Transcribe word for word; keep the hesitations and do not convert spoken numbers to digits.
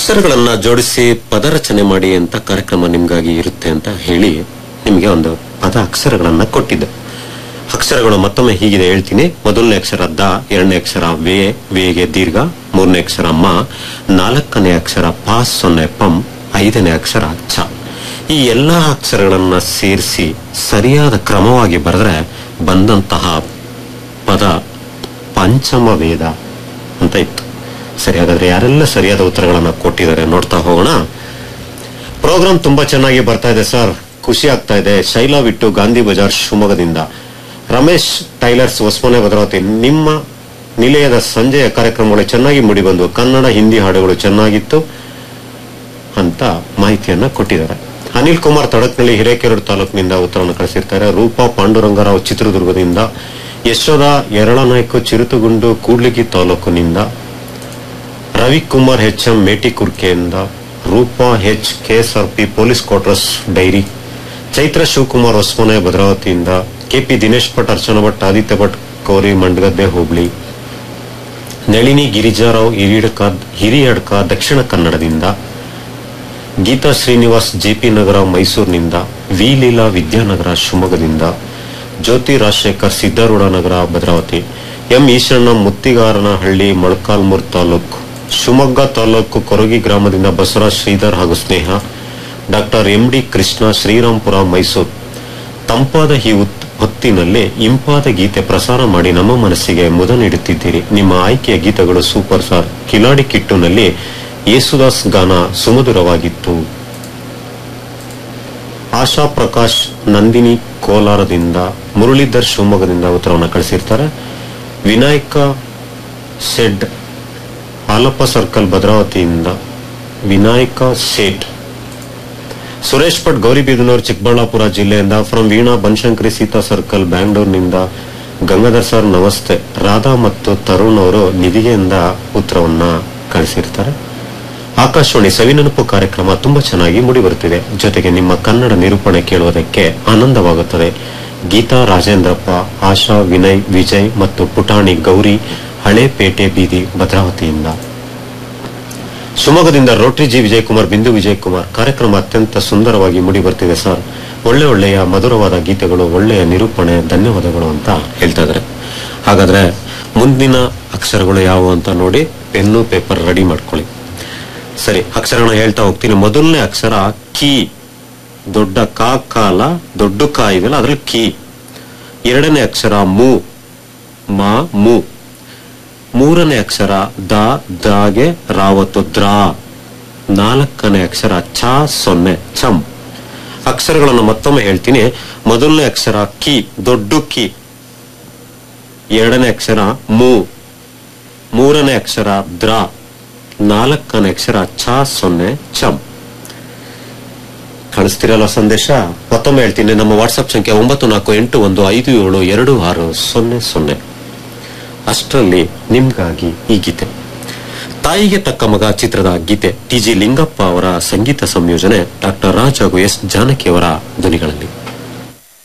ಅಕ್ಷರಗಳನ್ನ ಜೋಡಿಸಿ ಪದ ರಚನೆ ಮಾಡಿ ಅಂತ ಕಾರ್ಯಕ್ರಮ ನಿಮ್ಗಾಗಿ ಇರುತ್ತೆ ಅಂತ ಹೇಳಿ ನಿಮಗೆ ಒಂದು ಪದ ಅಕ್ಷರಗಳನ್ನ ಕೊಟ್ಟಿದ್ದೆ. ಅಕ್ಷರಗಳು ಮತ್ತೊಮ್ಮೆ ಹೀಗಿದೆ ಹೇಳ್ತೀನಿ. ಮೊದಲನೇ ಅಕ್ಷರ ದ, ಎರಡನೇ ಅಕ್ಷರ ವೇ, ವೇಗೆ ದೀರ್ಘ, ಮೂರನೇ ಅಕ್ಷರ ಮ, ನಾಲ್ಕನೇ ಅಕ್ಷರ ಪ, ಸೊನ್ನೆ ಪಂ, ಐದನೇ ಅಕ್ಷರ ಚ. ಈ ಎಲ್ಲಾ ಅಕ್ಷರಗಳನ್ನ ಸೇರಿಸಿ ಸರಿಯಾದ ಕ್ರಮವಾಗಿ ಬರೆದ್ರೆ ಬಂದಂತಹ ಪದ ಪಂಚಮ ವೇದ ಅಂತ ಇತ್ತು. ಸರಿ, ಹಾಗಾದ್ರೆ ಯಾರೆಲ್ಲ ಸರಿಯಾದ ಉತ್ತರಗಳನ್ನ ಕೊಟ್ಟಿದ್ದಾರೆ ನೋಡ್ತಾ ಹೋಗೋಣ. ಪ್ರೋಗ್ರಾಮ್ ತುಂಬಾ ಚೆನ್ನಾಗಿ ಬರ್ತಾ ಇದೆ ಸರ್, ಖುಷಿ ಆಗ್ತಾ ಇದೆ. ಶೈಲಾ ವಿಟ್ಟು ಗಾಂಧಿ ಬಜಾರ್ ಶಿವಮೊಗ್ಗದಿಂದ. ರಮೇಶ್ ಟೈಲರ್ಸ್ ಹೊಸಮನೆ ಭದ್ರಾವತಿ, ನಿಮ್ಮ ನಿಲಯದ ಸಂಜೆಯ ಕಾರ್ಯಕ್ರಮಗಳು ಚೆನ್ನಾಗಿ ಮೂಡಿಬಂದು ಕನ್ನಡ ಹಿಂದಿ ಹಾಡುಗಳು ಚೆನ್ನಾಗಿತ್ತು ಅಂತ ಮಾಹಿತಿಯನ್ನ ಕೊಟ್ಟಿದ್ದಾರೆ. ಅನಿಲ್ ಕುಮಾರ್ ತಡಕ್ನಳ್ಳಿ ಹಿರೇಕೆರೂರು ತಾಲೂಕಿನಿಂದ ಉತ್ತರವನ್ನು ಕಳಿಸಿರ್ತಾರೆ. ರೂಪಾ ಪಾಂಡುರಂಗರಾವ್ ಚಿತ್ರದುರ್ಗದಿಂದ. ಯಶೋಧ ಎರಳನಾಯ್ಕು ಚಿರುತುಗುಂಡು ಕೂಡ್ಲಿಗಿ ತಾಲೂಕಿನಿಂದ. Ravikumar H M ಮೇಟಿಕುರ್ಕೆಯಿಂದ. Roopa H KSRP police quarters dairy. Chaitra Shivakumar Hosamane ಭದ್ರಾವತಿಯಿಂದ. ಕೆಪಿ ದಿನೇಶ್ ಭಟ್, ಅರ್ಚನಾ ಭಟ್, ಆದಿತ್ಯ ಭಟ್ ಕೌರಿ ಮಂಡಗದ್ದೆ ಹುಬ್ಳಿ. ನಳಿನಿ ಗಿರಿಜಾರಾವ್ ಹಿರಿಯಡ್ಕ ಹಿರಿಯಡ್ಕ ದಕ್ಷಿಣ ಕನ್ನಡದಿಂದ. ಗೀತಾ ಶ್ರೀನಿವಾಸ್ ಜೆಪಿ ನಗರ ಮೈಸೂರಿನಿಂದ. ವಿ ಲೀಲಾ ವಿದ್ಯಾನಗರ ಶಿವಮೊಗ್ಗದಿಂದ. ಜ್ಯೋತಿ ರಾಜಶೇಖರ್ ಸಿದ್ದಾರೂಢ ನಗರ ಭದ್ರಾವತಿ. ಎಂ ಈಶಣ್ಣ ಮುತ್ತಿಗಾರನಹಳ್ಳಿ ಮೊಳಕಾಲ್ಮೂರು ತಾಲೂಕು. ಶಿವಮೊಗ್ಗ ತಾಲೂಕು ಕೊರಗಿ ಗ್ರಾಮದಿಂದ ಬಸವರಾಜ್ ಶ್ರೀಧರ್ ಹಾಗೂ ಸ್ನೇಹ. Doctor M D Krishna Srirampura Mysuru. ತಂಪಾದ ಈ ಹೊತ್ತಿನಲ್ಲಿ ಇಂಪಾದ ಗೀತೆ ಪ್ರಸಾರ ಮಾಡಿ ನಮ್ಮ ಮನಸ್ಸಿಗೆ ಮುದ ನೀಡುತ್ತಿದ್ದೀರಿ. ನಿಮ್ಮ ಆಯ್ಕೆಯ ಗೀತೆಗಳು ಸೂಪರ್ ಸಾರ್. ಕಿಲಾಡಿ ಕಿಟ್ಟುನಲ್ಲಿ ಯೇಸುದಾಸ್ ಗಾನ ಸುಮಧುರವಾಗಿತ್ತು. ಆಶಾ ಪ್ರಕಾಶ್ ನಂದಿನಿ ಕೋಲಾರದಿಂದ. ಮುರಳೀಧರ್ ಶಿವಮೊಗ್ಗದಿಂದ ಉತ್ತರವನ್ನು ಕಳಿಸಿರ್ತಾರೆ. ವಿನಾಯಕ ಶೆಡ್ ಆಲಪ್ಪ ಸರ್ಕಲ್ ಭದ್ರಾವತಿಯಿಂದ. ವಿನಾಯಕ ಶೇಟ್. ಸುರೇಶ್ ಭಟ್ ಗೌರಿಬಿದನೂರು ಚಿಕ್ಕಬಳ್ಳಾಪುರ ಜಿಲ್ಲೆಯಿಂದ. From Veena Banashankari Sita circle ಬ್ಯಾಂಗ್ಳೂರಿನಿಂದ. Gangadhar sir ನಮಸ್ತೆ. ರಾಧಾ ಮತ್ತು ತರುಣ್ ಅವರು ನಿಧಿಗೆಯಿಂದ ಉತ್ತರವನ್ನ ಕಳಿಸಿರ್ತಾರೆ. ಆಕಾಶವಾಣಿ ಸವಿನೆನಪು ಕಾರ್ಯಕ್ರಮ ತುಂಬಾ ಚೆನ್ನಾಗಿ ಮೂಡಿಬರುತ್ತಿದೆ. ಜೊತೆಗೆ ನಿಮ್ಮ ಕನ್ನಡ ನಿರೂಪಣೆ ಕೇಳುವುದಕ್ಕೆ ಆನಂದವಾಗುತ್ತದೆ. ಗೀತಾ ರಾಜೇಂದ್ರಪ್ಪ, ಆಶಾ, ವಿನಯ್, ವಿಜಯ್ ಮತ್ತು ಪುಟಾಣಿ ಗೌರಿ ಹಳೇಪೇಟೆ ಬೀದಿ ಭದ್ರಾವತಿಯಿಂದ. ಶಿವಮೊಗ್ಗದಿಂದ ರೋಟ್ರಿ ಜಿ ವಿಜಯಕುಮಾರ್, ಬಿಂದು ವಿಜಯಕುಮಾರ್. ಕಾರ್ಯಕ್ರಮ ಅತ್ಯಂತ ಸುಂದರವಾಗಿ ಮೂಡಿ ಬರ್ತಿದೆ ಸರ್. ಒಳ್ಳೆ ಒಳ್ಳೆಯ ಮಧುರವಾದ ಗೀತೆಗಳು, ಒಳ್ಳೆಯ ನಿರೂಪಣೆ, ಧನ್ಯವಾದಗಳು ಅಂತ ಹೇಳ್ತಾ ಇದ್ದಾರೆ. ಹಾಗಾದ್ರೆ ಮುಂದಿನ ಅಕ್ಷರಗಳು ಯಾವುವು ಅಂತ ನೋಡಿ ಪೆನ್ನು ಪೇಪರ್ ರೆಡಿ ಮಾಡ್ಕೊಳ್ಳಿ. ಸರಿ, ಅಕ್ಷರಗಳನ್ನ ಹೇಳ್ತಾ ಹೋಗ್ತೀನಿ. ಮೊದಲನೇ ಅಕ್ಷರ ಕಿ. ದೊಡ್ಡ ಕಾ ಕಾಲ, ದೊಡ್ಡ ಕಾ ಇದೆಯಲ್ಲ ಅದ್ರಲ್ಲಿ ಕಿ. ಎರಡನೇ ಅಕ್ಷರ ಮು, ಮಾ ಮು. ಮೂರನೇ ಅಕ್ಷರ ದ, ದಾಗೆ ರಾವತ್ತು ದ್ರಾ. ನಾಲ್ಕನೇ ಅಕ್ಷರ ಚ, ಸೊನ್ನೆ ಚಂ. ಅಕ್ಷರಗಳನ್ನು ಮತ್ತೊಮ್ಮೆ ಹೇಳ್ತೀನಿ. ಮೊದಲನೇ ಅಕ್ಷರ ಕಿ, ದೊಡ್ಡ ಕಿ. ಎರಡನೇ ಅಕ್ಷರ ಮು. ಮೂರನೇ ಅಕ್ಷರ ದ್ರಾ. ನಾಲ್ಕನೇ ಅಕ್ಷರ ಚ, ಸೊನ್ನೆ ಚಂ. ಕಳಿಸ್ತಿರಲ್ಲ ಸಂದೇಶ? ಮತ್ತೊಮ್ಮೆ ಹೇಳ್ತೀನಿ. ನಮ್ಮ ವಾಟ್ಸ್ಆಪ್ ಸಂಖ್ಯೆ ಒಂಬತ್ತು ನಾಲ್ಕು ಎಂಟು ಒಂದು ಐದು ಏಳು ಎರಡು ಆರು ಸೊನ್ನೆ ಸೊನ್ನೆ. ಅಷ್ಟರಲ್ಲಿ ನಿಮ್ಗಾಗಿ ಈ ಗೀತೆ. ತಾಯಿಗೆ ತಕ್ಕ ಮಗ ಚಿತ್ರದ ಗೀತೆ. ಟಿ ಜಿ ಲಿಂಗಪ್ಪ ಅವರ ಸಂಗೀತ ಸಂಯೋಜನೆ, ಡಾಕ್ಟರ್ ರಾಜ್ ಹಾಗೂ ಎಸ್ ಜಾನಕಿ ಅವರ ಧ್ವನಿಗಳಲ್ಲಿ.